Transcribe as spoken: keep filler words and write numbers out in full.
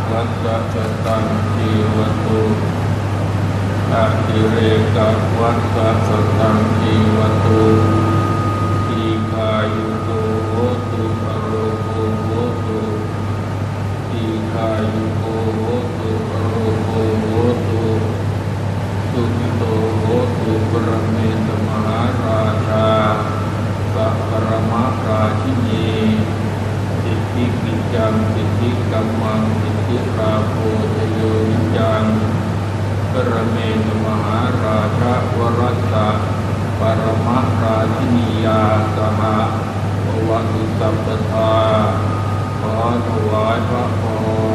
วัฏฏะจตังจีวตุอะติเรกวัฏฏะจตังจีวตุทีฆายุโกโหตุอโรโกโหตุทีฆายุโกโหตุอโรโกโหตุสุขิโตโหตุปรเมตมหาราชาสัพพรมราชินีสิทธิกิจจังสิทธิกัมมังสิทธิราโภชโยวิจังปรเมตมหาราชาวรัตตะปรมราชินียาสหะภวตุสัพพทาขอถวายพระพร